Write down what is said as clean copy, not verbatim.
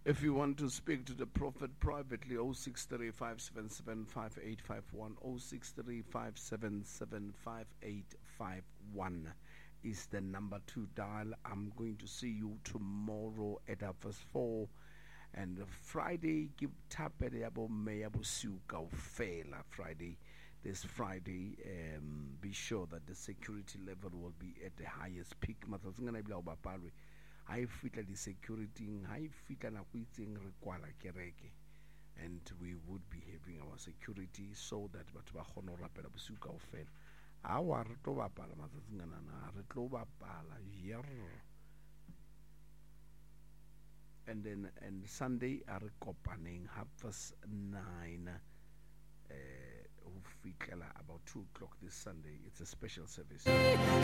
If you want to speak to the Prophet privately, 063 577 5851, 063 577 5851 is the number to dial. I'm going to see you tomorrow at 4:30. And Friday, give tapere yabo me yabo suka ufela Friday. This Friday, be sure that the security level will be at the highest peak. Matsatsingana bila ubapalwe. I fitla the security, I fitla na kuitseng re kwala kereke. And we would be having our security so that batho ba kgona ho rapela bosiu kaofela. Awa re tlo bapala matsatsingana na re tlo bapala yer. And then and Sunday are kopaneng 9:30 about 2 o'clock this Sunday. It's a special service.